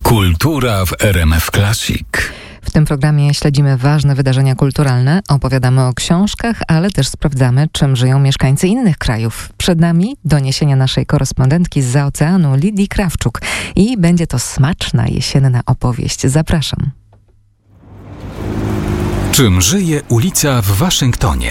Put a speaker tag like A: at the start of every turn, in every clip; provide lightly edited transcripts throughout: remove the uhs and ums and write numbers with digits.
A: Kultura w RMF Classic.
B: W tym programie śledzimy ważne wydarzenia kulturalne, opowiadamy o książkach, ale też sprawdzamy, czym żyją mieszkańcy innych krajów. Przed nami doniesienia naszej korespondentki zza oceanu Lidii Krawczuk i będzie to smaczna jesienna opowieść. Zapraszam.
A: Czym żyje ulica w Waszyngtonie?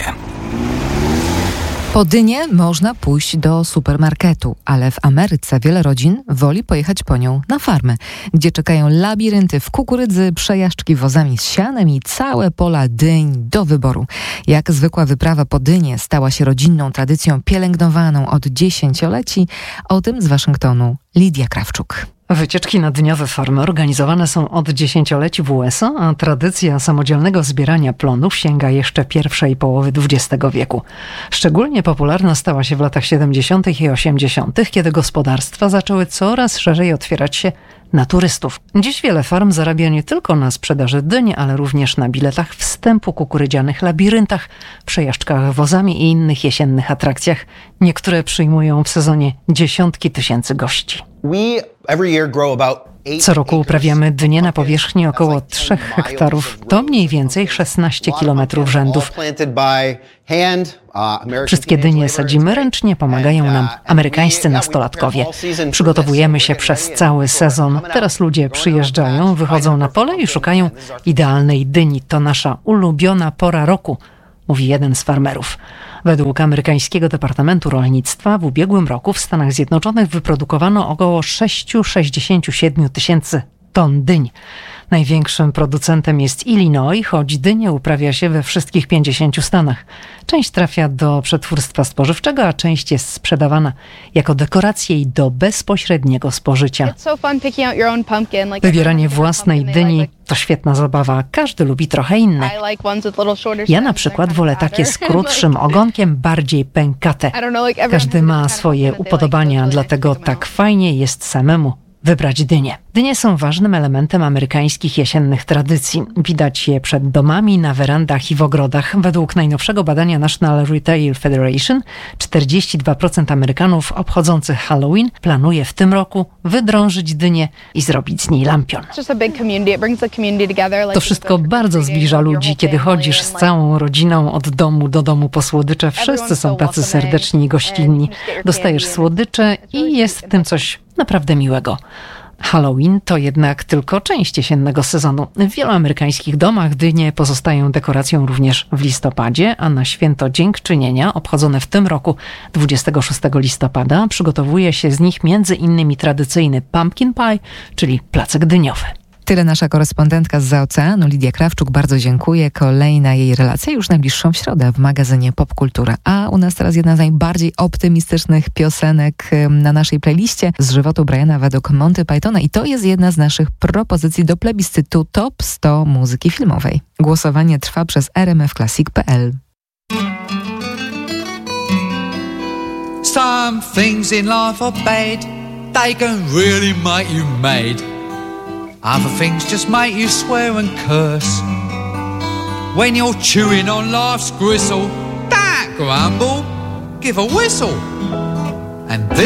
B: Po dynię można pójść do supermarketu, ale w Ameryce wiele rodzin woli pojechać po nią na farmę, gdzie czekają labirynty w kukurydzy, przejażdżki wozami z sianem i całe pola dyń do wyboru. Jak zwykła wyprawa po dynię stała się rodzinną tradycją pielęgnowaną od dziesięcioleci, o tym z Waszyngtonu Lidia Krawczuk.
C: Wycieczki na dniowe farmy organizowane są od dziesięcioleci w USA, a tradycja samodzielnego zbierania plonów sięga jeszcze pierwszej połowy XX wieku. Szczególnie popularna stała się w latach 70. i 80., kiedy gospodarstwa zaczęły coraz szerzej otwierać się na turystów. Dziś wiele farm zarabia nie tylko na sprzedaży dyń, ale również na biletach wstępu, kukurydzianych labiryntach, przejażdżkach wozami i innych jesiennych atrakcjach. Niektóre przyjmują w sezonie dziesiątki tysięcy gości. Co roku uprawiamy dynie na powierzchni około 3 hektarów. To mniej więcej 16 kilometrów rzędów. Wszystkie dynie sadzimy ręcznie, pomagają nam amerykańscy nastolatkowie. Przygotowujemy się przez cały sezon. Teraz ludzie przyjeżdżają, wychodzą na pole i szukają idealnej dyni. To nasza ulubiona pora roku, mówi jeden z farmerów. Według amerykańskiego Departamentu Rolnictwa w ubiegłym roku w Stanach Zjednoczonych wyprodukowano około 667 tysięcy ton dyń. Największym producentem jest Illinois, choć dynię uprawia się we wszystkich 50 stanach. Część trafia do przetwórstwa spożywczego, a część jest sprzedawana jako dekoracje i do bezpośredniego spożycia. Wybieranie własnej dyni to świetna zabawa. Każdy lubi trochę inne. Ja na przykład wolę takie z krótszym ogonkiem, bardziej pękate. Każdy ma swoje upodobania, dlatego tak fajnie jest samemu wybrać dynie. Dynie są ważnym elementem amerykańskich jesiennych tradycji. Widać je przed domami, na werandach i w ogrodach. Według najnowszego badania National Retail Federation 42% Amerykanów obchodzących Halloween planuje w tym roku wydrążyć dynię i zrobić z niej lampion. To wszystko bardzo zbliża ludzi, kiedy chodzisz z całą rodziną od domu do domu po słodycze. Wszyscy są tacy serdeczni i gościnni. Dostajesz słodycze i jest w tym coś naprawdę miłego. Halloween to jednak tylko część jesiennego sezonu. W wielu amerykańskich domach dynie pozostają dekoracją również w listopadzie, a na święto Dziękczynienia, obchodzone w tym roku 26 listopada, przygotowuje się z nich m.in. tradycyjny pumpkin pie, czyli placek dyniowy.
B: Tyle nasza korespondentka zza oceanu Lidia Krawczuk. Bardzo dziękuję. Kolejna jej relacja już najbliższą środę w magazynie Popkultura. A u nas teraz jedna z najbardziej optymistycznych piosenek na naszej playliście z żywotu Briana według Monty Pythona. I to jest jedna z naszych propozycji do plebiscytu Top 100 muzyki filmowej. Głosowanie trwa przez rmfclassic.pl.
D: Some things in life are bad. They can really make you mad. Other things just make you swear and curse. When you're chewing on life's gristle, don't grumble, give a whistle. And